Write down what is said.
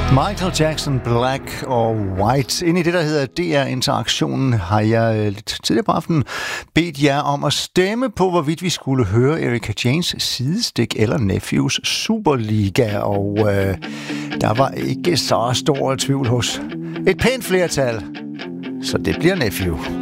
Michael Jackson, Black og White. Ind i det, der hedder DR-interaktionen, har jeg lidt tidligere på aftenen bedt jer om at stemme på, hvorvidt vi skulle høre Erika Jaynes Sidestik eller Nephews Superliga. Og der var ikke så stor tvivl hos et pænt flertal. Så det bliver Nephew.